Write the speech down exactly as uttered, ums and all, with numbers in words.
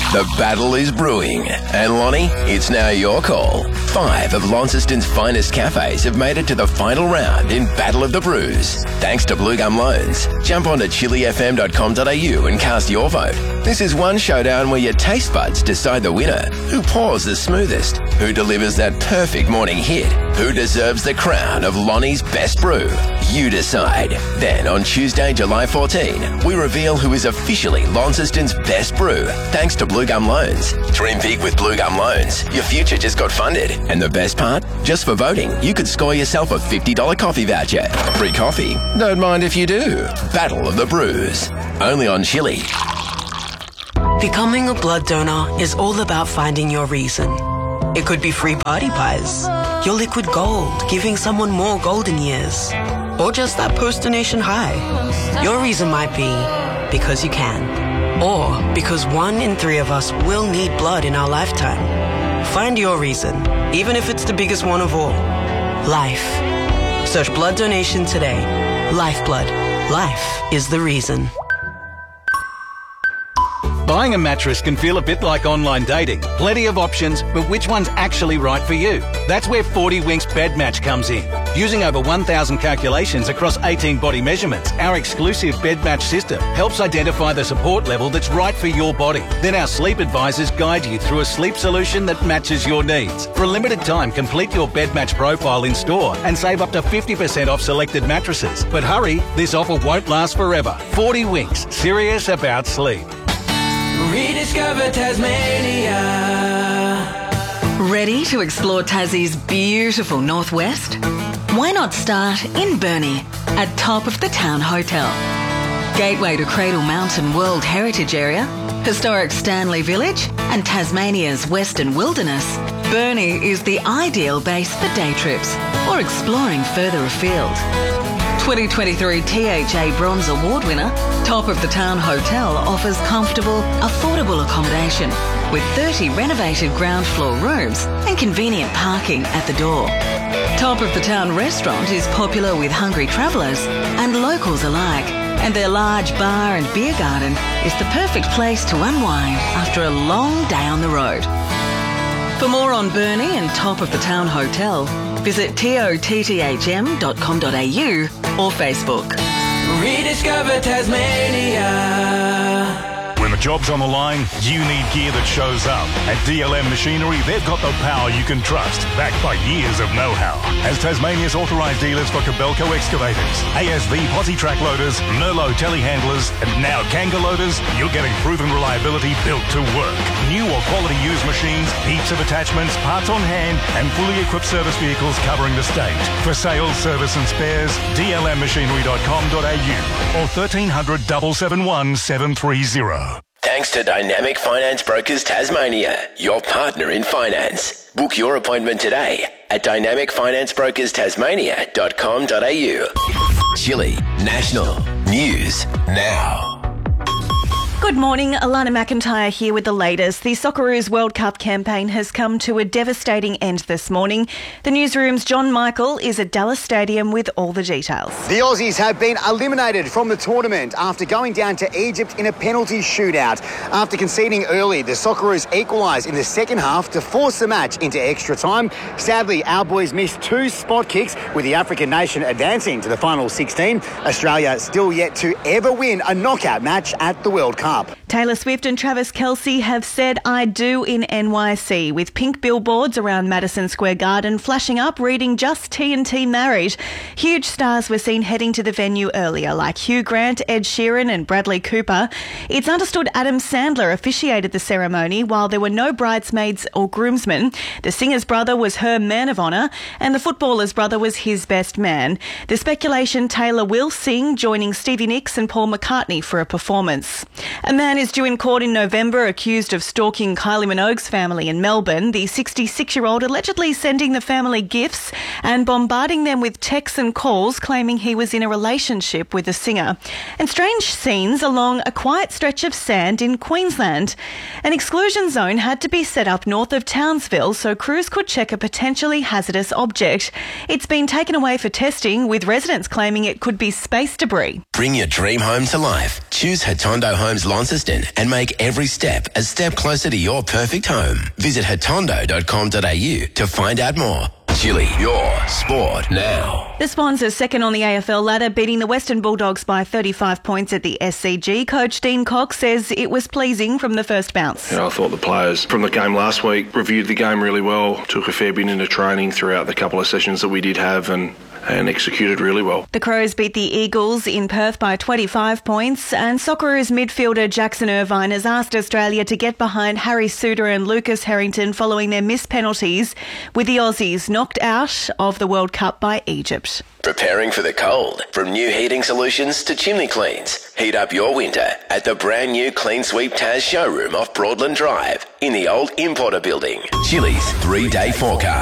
The battle is brewing. And Lonnie, it's now your call. Five of Launceston's finest cafes have made it to the final round in Battle of the Brews. Thanks to Blue Gum Loans. Jump on to chili f m dot com dot a u and cast your vote. This is one showdown where your taste buds decide the winner. Who pours the smoothest? Who delivers that perfect morning hit? Who deserves the crown of Lonnie's best brew? You decide. Then on Tuesday, July fourteenth, we reveal who is officially Launceston's best brew, thanks to Blue Gum Loans. Dream big with Blue Gum Loans. Your future just got funded. And the best part? Just for voting, you could score yourself a fifty dollars coffee voucher. Free coffee? Don't mind if you do. Battle of the Brews. Only on Chili. Becoming a blood donor is all about finding your reason. It could be free party pies, your liquid gold, giving someone more golden years, or just that post-donation high. Your reason might be because you can, or because one in three of us will need blood in our lifetime. Find your reason, even if it's the biggest one of all. Life. Search blood donation today. Lifeblood. Life is the reason. Buying a mattress can feel a bit like online dating. Plenty of options, but which one's actually right for you? That's where forty Winks Bed Match comes in. Using over one thousand calculations across eighteen body measurements, our exclusive Bed Match system helps identify the support level that's right for your body. Then our sleep advisors guide you through a sleep solution that matches your needs. For a limited time, complete your Bed Match profile in store and save up to fifty percent off selected mattresses. But hurry, this offer won't last forever. forty Winks, serious about sleep. Rediscover Tasmania. Ready to explore Tassie's beautiful northwest? Why not start in Burnie at Top of the Town Hotel? Gateway to Cradle Mountain World Heritage Area, historic Stanley Village and Tasmania's Western Wilderness, Burnie is the ideal base for day trips or exploring further afield. twenty twenty-three T H A Bronze Award winner, Top of the Town Hotel offers comfortable, affordable accommodation with thirty renovated ground floor rooms and convenient parking at the door. Top of the Town Restaurant is popular with hungry travellers and locals alike, and their large bar and beer garden is the perfect place to unwind after a long day on the road. For more on Burnie and Top of the Town Hotel, visit totthm dot com dot a u or Facebook. Rediscover Tasmania. When the job's on the line, you need gear that shows up. At D L M Machinery, they've got the power you can trust, backed by years of know-how. As Tasmania's authorised dealers for Kobelco excavators, A S V posi track loaders, Merlot telehandlers, and now Kanga loaders, you're getting proven reliability built to work. New or quality used machines, heaps of attachments, parts on hand, and fully equipped service vehicles covering the state. For sales, service and spares, d l m machinery dot com dot a u or thirteen hundred, seven seven one, seven three zero. Thanks to Dynamic Finance Brokers Tasmania, your partner in finance. Book your appointment today at dynamic finance brokers tasmania dot com dot a u. Chili National News Now. Good morning, Alana McIntyre here with the latest. The Socceroos World Cup campaign has come to a devastating end this morning. The newsroom's John Michael is at Dallas Stadium with all the details. The Aussies have been eliminated from the tournament after going down to Egypt in a penalty shootout. After conceding early, the Socceroos equalised in the second half to force the match into extra time. Sadly, our boys missed two spot kicks with the African nation advancing to the final sixteen. Australia still yet to ever win a knockout match at the World Cup. Taylor Swift and Travis Kelce have said I do in N Y C, with pink billboards around Madison Square Garden flashing up reading Just T and T Married. Huge stars were seen heading to the venue earlier, like Hugh Grant, Ed Sheeran and Bradley Cooper. It's understood Adam Sandler officiated the ceremony while there were no bridesmaids or groomsmen. The singer's brother was her man of honour and the footballer's brother was his best man. The speculation Taylor will sing, joining Stevie Nicks and Paul McCartney for a performance. A man is due in court in November accused of stalking Kylie Minogue's family in Melbourne. The sixty-six-year-old allegedly sending the family gifts and bombarding them with texts and calls claiming he was in a relationship with the singer. And strange scenes along a quiet stretch of sand in Queensland. An exclusion zone had to be set up north of Townsville so crews could check a potentially hazardous object. It's been taken away for testing, with residents claiming it could be space debris. Bring your dream home to life. Choose Hatondo Homes Launceston and make every step a step closer to your perfect home. Visit hotondo dot com dot a u to find out more. Chili, your sport now. The Swans are second on the A F L ladder, beating the Western Bulldogs by thirty-five points at the S C G. Coach Dean Cox says it was pleasing from the first bounce. You know, I thought the players from the game last week reviewed the game really well, took a fair bit into training throughout the couple of sessions that we did have, and and executed really well. The Crows beat the Eagles in Perth by twenty-five points, and Socceroos midfielder Jackson Irvine has asked Australia to get behind Harry Suter and Lucas Harrington following their missed penalties, with the Aussies knocked out of the World Cup by Egypt. Preparing for the cold. From new heating solutions to chimney cleans. Heat up your winter at the brand new Clean Sweep Taz showroom off Broadland Drive in the old Importer building. Chili's three-day forecast.